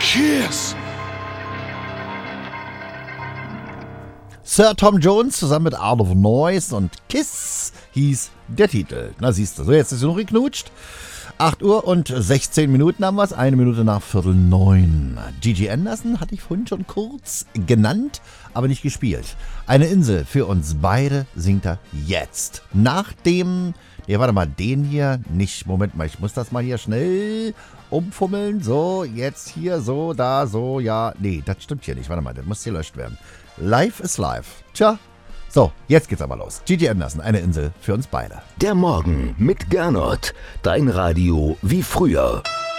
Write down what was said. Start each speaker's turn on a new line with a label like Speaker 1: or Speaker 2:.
Speaker 1: Kiss.
Speaker 2: Sir Tom Jones zusammen mit Art of Noise und Kiss hieß der Titel. Na siehst du, so jetzt ist sie noch geknutscht. 8 Uhr und 16 Minuten haben wir es, 1 Minute nach 8:45. Gigi Anderson hatte ich vorhin schon kurz genannt, aber nicht gespielt. Eine Insel für uns beide singt er jetzt. Nach dem, warte mal, den hier, nicht, Moment mal, ich muss das mal hier schnell umfummeln. So, jetzt hier, so, da, so, ja. Nee, das stimmt hier nicht, warte mal, das muss hier gelöscht werden. Life is life. Tja, so, jetzt geht's aber los. Gigi Anderson, eine Insel für uns beide.
Speaker 3: Der Morgen mit Gernot. Dein Radio wie früher.